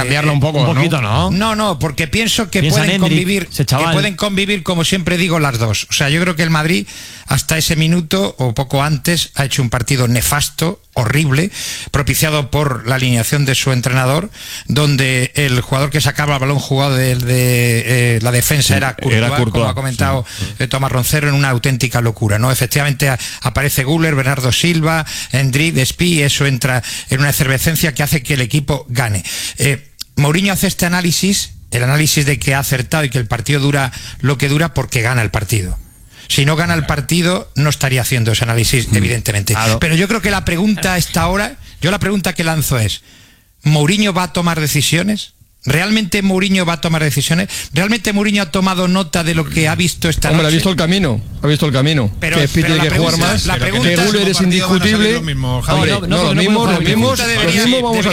cambiarlo un poco, un poquito, ¿no? No, porque pienso que Piensa pueden en Endrick, convivir, ese chaval. que pueden convivir, como siempre digo, las dos. O sea, yo creo que el Madrid, hasta ese minuto o poco antes, ha hecho un partido nefasto, horrible, propiciado por la alineación de su entrenador, donde el jugador que sacaba el balón jugado de la defensa era Courtois, como ha comentado Tomás Roncero, en una auténtica locura, ¿no? Efectivamente aparece Güler, Bernardo Silva, Endrick, Despí, y eso entra en una efervescencia que hace que el equipo gane. Mourinho hace este análisis, el análisis de que ha acertado y que el partido dura lo que dura porque gana el partido. Si no gana el partido, no estaría haciendo ese análisis, evidentemente. Claro. Pero yo creo que la pregunta a esta hora, yo la pregunta que lanzo es, ¿Mourinho va a tomar decisiones? ¿Realmente Mourinho va a tomar decisiones? ¿Realmente Mourinho ha tomado nota de lo que ha visto esta noche? Hombre, ha visto el camino. Pero, que tiene que jugar más, que Güler es indiscutible. Lo mismo vamos a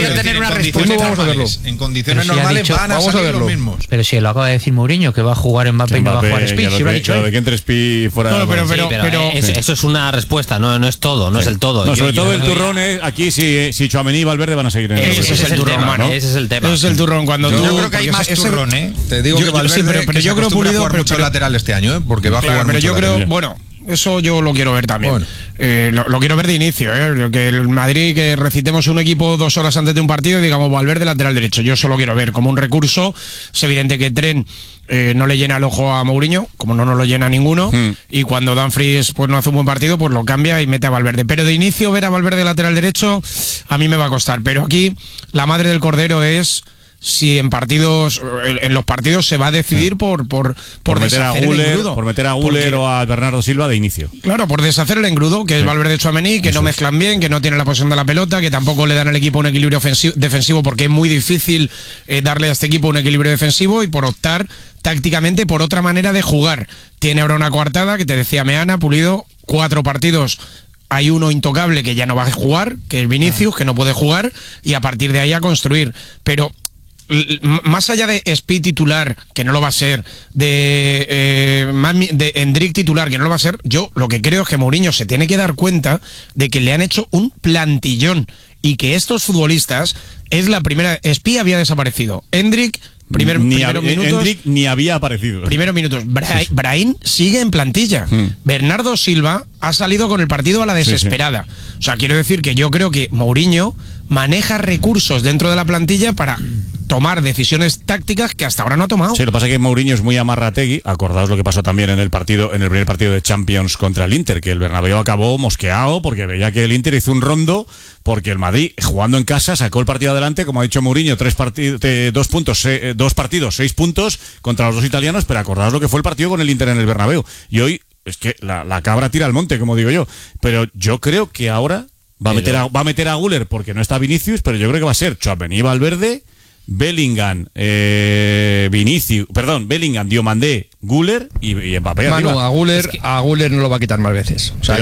verlo. En condiciones normales van a salir los mismos. Pero si lo acaba de decir Mourinho, que va a jugar Mbappé y no va a jugar Spi, si lo ha dicho él. De que entre Spi fuera. Pero eso es una respuesta, no es todo, no es el todo. No, sobre todo el turrón es aquí, si Tchouaméni y Valverde van a seguir en el ese es el turrón, ese es el tema. Ese es el turrón cuando yo creo que hay más turrón, ¿eh? Te digo que Valverde, pero yo creo Pulido mucho lateral este año, porque va a jugar pero mucho yo creo, lateral. bueno, eso yo lo quiero ver también. Bueno. Lo quiero ver de inicio, que el Madrid, que recitemos un equipo 2 horas antes de un partido y digamos Valverde lateral derecho. Yo eso lo quiero ver como un recurso. Es evidente que Tren no le llena el ojo a Mourinho, como no nos lo llena ninguno, y cuando Dumfries pues no hace un buen partido, pues lo cambia y mete a Valverde. Pero de inicio ver a Valverde lateral derecho a mí me va a costar. Pero aquí la madre del cordero es si en los partidos se va a decidir por meter a Güler o a Bernardo Silva de inicio. Claro, por deshacer el engrudo, que es Valverde, Tchouaméni, que no mezclan bien, que no tiene la posesión de la pelota, que tampoco le dan al equipo un equilibrio defensivo, porque es muy difícil darle a este equipo un equilibrio defensivo, y por optar tácticamente por otra manera de jugar. Tiene ahora una coartada, que te decía Meana, Pulido, 4 partidos. Hay uno intocable que ya no va a jugar, que es Vinicius, que no puede jugar, y a partir de ahí a construir. Pero más allá de Spi titular, que no lo va a ser, de Endrick titular, que no lo va a ser, yo lo que creo es que Mourinho se tiene que dar cuenta de que le han hecho un plantillón y que estos futbolistas es la primera. Spi había desaparecido, Endrick primeros minutos, Endrick ni había aparecido. Primeros minutos. Brahim sigue en plantilla. Bernardo Silva ha salido con el partido a la desesperada. O sea, quiero decir que yo creo que Mourinho maneja recursos dentro de la plantilla para tomar decisiones tácticas que hasta ahora no ha tomado. Sí, lo que pasa es que Mourinho es muy amarrategui. Acordaos lo que pasó también en el primer partido de Champions contra el Inter, que el Bernabéu acabó mosqueado porque veía que el Inter hizo un rondo, porque el Madrid, jugando en casa, sacó el partido adelante, como ha dicho Mourinho, 2 partidos, 6 puntos contra los 2 italianos, pero acordaos lo que fue el partido con el Inter en el Bernabéu. Y hoy es que la cabra tira al monte, como digo yo. Pero yo creo que ahora va a meter a Güler porque no está Vinicius, pero yo creo que va a ser Tchouaméni, Valverde, Bellingham, Bellingham, Diomandé, Güler y Mbappé. Manu, a Güler no lo va a quitar más veces. O sea,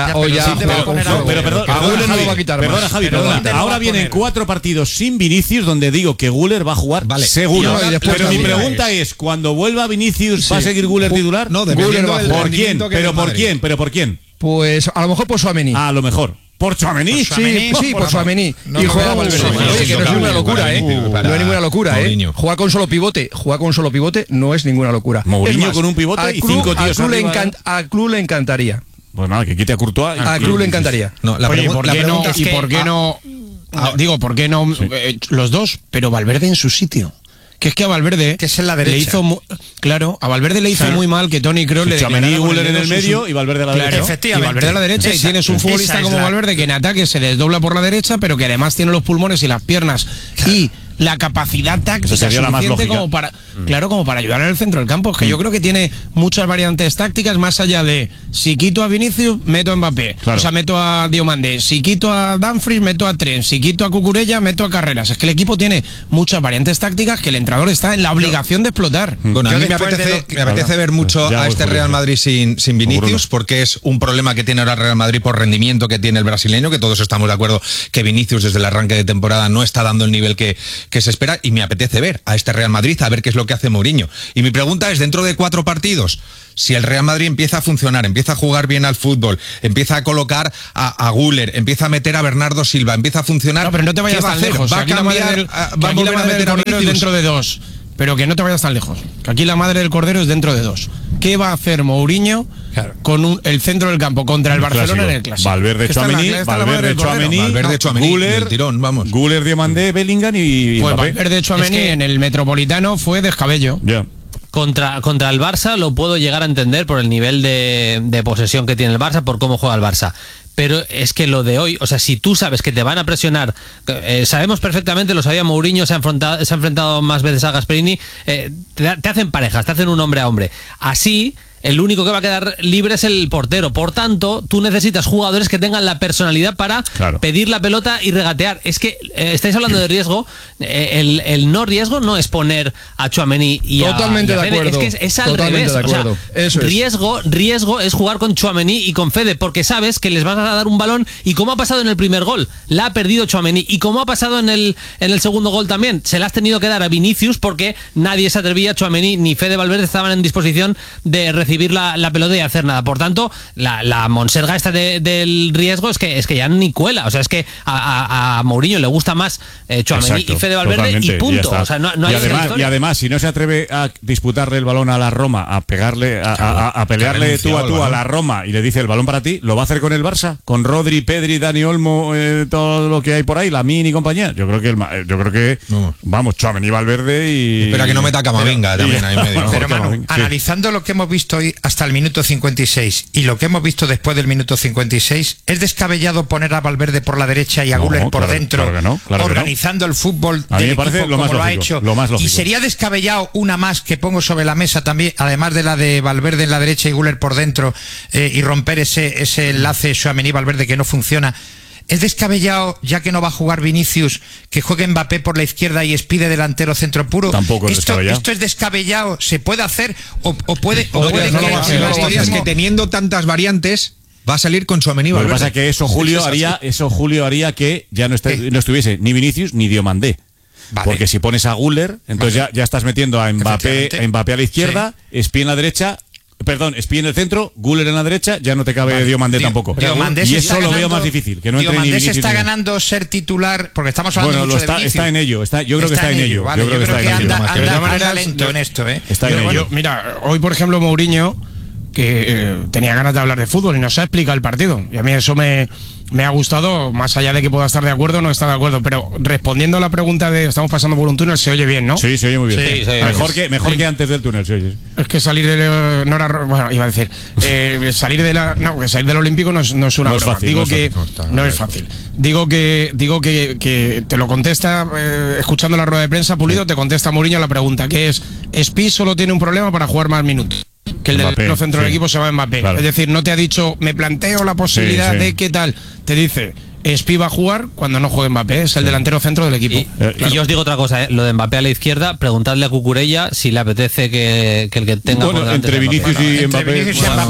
pero a Güler no lo va a quitar más. Javi, ahora vienen 4 partidos sin Vinicius, donde digo que Güler va a jugar seguro. Pero mi pregunta es, cuando vuelva Vinicius, ¿va a seguir Güler titular? No, Güler va a jugar. ¿Por quién? ¿Pero por quién? Pues a lo mejor por Tchouaméni. A lo mejor. ¿Por Tchouaméni? Sí, por Tchouaméni. Y juega Valverde. Oye, que no es ninguna locura, No es ninguna locura, Jugar con solo pivote no es ninguna locura. Mourinho con un pivote y 5 tíos arriba. Al club le encantaría. Pues nada, que quite a Courtois. Al club le encantaría. Oye, ¿por qué no? Digo, ¿por qué no los dos? Pero Valverde en su sitio. Que es que a Valverde, que es en la derecha, a Valverde le hizo muy mal que Toni Kroos le Tchouaméni y Güler en el medio y Valverde a la derecha. Efectivamente. Y Valverde a la derecha, y tienes un futbolista como Valverde que en ataque se desdobla por la derecha, pero que además tiene los pulmones y las piernas y la capacidad táctica suficiente como para como para ayudar en el centro del campo. Es que yo creo que tiene muchas variantes tácticas, más allá de si quito a Vinicius, meto a Mbappé, o sea, meto a Diomandé, si quito a Dumfries, meto a Trent, si quito a Cucurella, meto a Carreras. Es que el equipo tiene muchas variantes tácticas que el entrenador está en la obligación de explotar. Bueno, a mí me apetece ver mucho a este Real Madrid sin Vinicius, porque es un problema que tiene ahora el Real Madrid por rendimiento que tiene el brasileño, que todos estamos de acuerdo que Vinicius desde el arranque de temporada no está dando el nivel que se espera, y me apetece ver a este Real Madrid, a ver qué es lo que hace Mourinho. Y mi pregunta es, dentro de 4 partidos, Si el Real Madrid empieza a funcionar, empieza a jugar bien al fútbol, empieza a colocar a Güler, empieza a meter a Bernardo Silva, empieza a funcionar... No, pero no te vayas tan lejos. Va a cambiar, va a volver a meter a Vinicius dentro de 2. Pero que no te vayas tan lejos. Que aquí la madre del cordero es dentro de 2. ¿Qué va a hacer Mourinho con el centro del campo contra el Barcelona en el Clásico? Valverde, Tchouaméni, Güler, tirón, vamos. Güler, Diomandé, Bellingham y pues Mbappé. Valverde, Tchouaméni en el Metropolitano fue descabello. Ya. Contra el Barça lo puedo llegar a entender por el nivel de posesión que tiene el Barça, por cómo juega el Barça. Pero es que lo de hoy, o sea, si tú sabes que te van a presionar, sabemos perfectamente, lo sabía Mourinho, se ha enfrentado más veces a Gasperini, te hacen parejas, te hacen un hombre a hombre. Así, el único que va a quedar libre es el portero. Por tanto, tú necesitas jugadores que tengan la personalidad para pedir la pelota y regatear. Es que estáis hablando de riesgo. El no riesgo no es poner a Tchouaméni y totalmente a de acuerdo. Es que es al revés. O sea, riesgo es jugar con Tchouaméni y con Fede, porque sabes que les vas a dar un balón, y como ha pasado en el primer gol, la ha perdido Tchouaméni, y como ha pasado en el segundo gol también, se la has tenido que dar a Vinicius porque nadie se atrevía, Tchouaméni ni Fede Valverde estaban en disposición de recibir la pelota y hacer nada. Por tanto, la monserga esta del riesgo es que ya ni cuela. O sea, es que a Mourinho le gusta más Tchouaméni y Fede Valverde, y punto. O sea, no hay y además, si no se atreve a disputarle el balón a la Roma, a pegarle, a pelearle tú a tú a la Roma, y le dice el balón para ti, ¿lo va a hacer con el Barça? Con Rodri, Pedri, Dani Olmo, todo lo que hay por ahí, Lamine y compañía. Yo creo que vamos, Tchouaméni, Valverde y... Espera que no meta Camavinga también ahí medio. Pero Manu, analizando lo que hemos visto hoy hasta el minuto 56 y lo que hemos visto después del minuto 56, ¿es descabellado poner a Valverde por la derecha y a Güler por dentro, organizando el fútbol del equipo como lo ha hecho? Y sería descabellado una más que pongo sobre la mesa también, además de la de Valverde en la derecha y Güler por dentro, y romper ese enlace Tchouaméni-Valverde que no funciona. ¿Es descabellado, ya que no va a jugar Vinicius, que juegue Mbappé por la izquierda y Espide delantero centro puro? Tampoco es descabellado. ¿Esto es descabellado? ¿Se puede hacer? ¿O puede que...? La historia es que teniendo tantas variantes, va a salir con Tchouaméni. Lo que pasa es que eso Julio haría que ya no estuviese ni Vinicius ni Diomandé. Vale. Porque si pones a Güler, entonces ya estás metiendo a Mbappé a la izquierda, Espí en la derecha... Perdón, Espí en el centro, Güler en la derecha, ya no te cabe Diomandé tampoco. Y eso lo veo más difícil, que no entre ni Vinicius. Se está ganando ser titular, porque estamos hablando mucho de Vinicius. Está en ello, yo creo que está en ello. Vale, yo creo que anda lento en esto, Está en ello. Mira, hoy por ejemplo Mourinho, que tenía ganas de hablar de fútbol y nos ha explicado el partido, y a mí eso me ha gustado, más allá de que pueda estar de acuerdo o no estar de acuerdo, pero respondiendo a la pregunta de estamos pasando por un túnel, se oye bien, ¿no? Sí, se oye muy bien. Sí, mejor que antes del túnel, se oye. Es que salir del iba a decir, salir del Olímpico no es una broma. Fácil, digo que no es fácil. Digo que te lo contesta, escuchando la rueda de prensa, Pulido, te contesta Mourinho la pregunta, que es: Espí solo tiene un problema para jugar más minutos, que el del centro del equipo se va a Mbappé. Claro. Es decir, no te ha dicho, me planteo la posibilidad de qué tal. Te dice, Espí va a jugar cuando no juegue Mbappé, es el delantero centro del equipo. Y yo os digo otra cosa, lo de Mbappé a la izquierda, preguntadle a Cucurella si le apetece que el que tenga por delante entre Vinicius y Mbappé.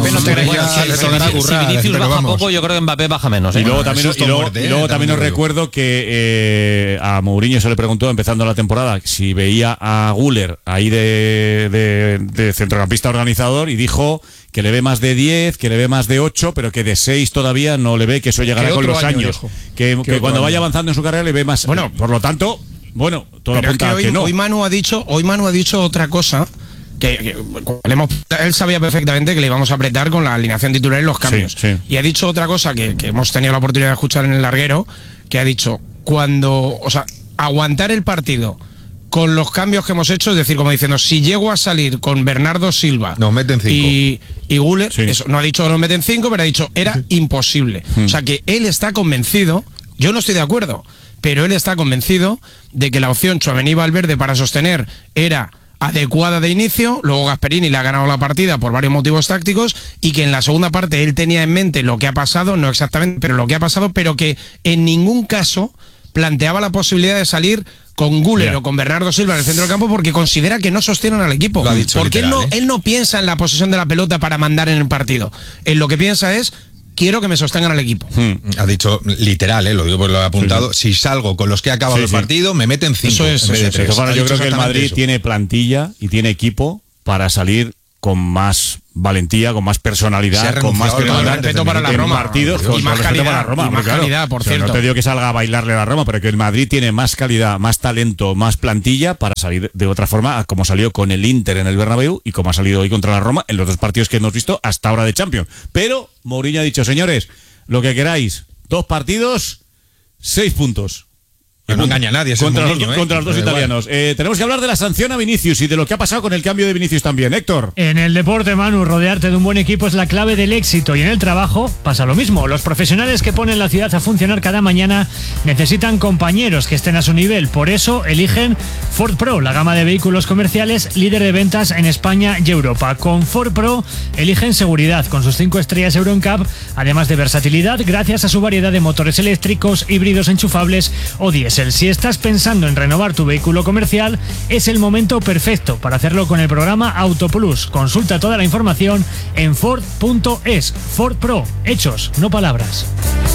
Si Vinicius baja poco, yo creo que Mbappé baja menos. Y luego también os recuerdo que a Mourinho se le preguntó, empezando la temporada, si veía a Güler ahí de centrocampista organizador, y dijo que le ve más de 10, que le ve más de 8, pero que de 6 todavía no le ve, que eso llegará con los años. Que cuando vaya avanzando en su carrera le ve más. Bueno, por lo tanto, todo apunta a que no. Hoy Manu ha dicho otra cosa, que él sabía perfectamente que le íbamos a apretar con la alineación titular y los cambios. Sí. Y ha dicho otra cosa que hemos tenido la oportunidad de escuchar en el larguero, que ha dicho, aguantar el partido con los cambios que hemos hecho, es decir, como diciendo, si llego a salir con Bernardo Silva nos meten 5 y Güler, eso, no ha dicho que nos meten 5, pero ha dicho era imposible. O sea que él está convencido, yo no estoy de acuerdo, pero él está convencido de que la opción Tchouaméni-Valverde para sostener era adecuada de inicio, luego Gasperini le ha ganado la partida por varios motivos tácticos, y que en la segunda parte él tenía en mente lo que ha pasado, no exactamente, pero lo que ha pasado, pero que en ningún caso planteaba la posibilidad de salir con Güler o con Bernardo Silva en el centro del campo, porque considera que no sostienen al equipo. Porque literal, él no piensa en la posesión de la pelota para mandar en el partido. Él lo que piensa es: quiero que me sostengan al equipo. Ha dicho literal, lo digo porque lo he apuntado. Si salgo con los que ha acabado el partido, me meten 5. Eso es. Yo creo que el Madrid tiene plantilla y tiene equipo para salir con más valentía, con más personalidad, con más respeto para la Roma, partidos, y más calidad, para la Roma, y más calidad, por cierto. No te digo que salga a bailarle a la Roma, pero que el Madrid tiene más calidad, más talento, más plantilla para salir de otra forma, como salió con el Inter en el Bernabéu y como ha salido hoy contra la Roma en los 2 partidos que hemos visto hasta ahora de Champions. Pero Mourinho ha dicho, señores, lo que queráis, 2 partidos, 6 puntos. Que no engaña a nadie. Contra los 2 italianos. Tenemos que hablar de la sanción a Vinicius y de lo que ha pasado con el cambio de Vinicius también. Héctor. En el deporte, Manu, rodearte de un buen equipo es la clave del éxito, y en el trabajo pasa lo mismo. Los profesionales que ponen la ciudad a funcionar cada mañana necesitan compañeros que estén a su nivel. Por eso eligen Ford Pro, la gama de vehículos comerciales líder de ventas en España y Europa. Con Ford Pro eligen seguridad con sus 5 estrellas Euro NCAP, además de versatilidad gracias a su variedad de motores eléctricos, híbridos enchufables o diésel. Si estás pensando en renovar tu vehículo comercial, es el momento perfecto para hacerlo con el programa Auto Plus. Consulta toda la información en Ford.es. Ford Pro, hechos, no palabras.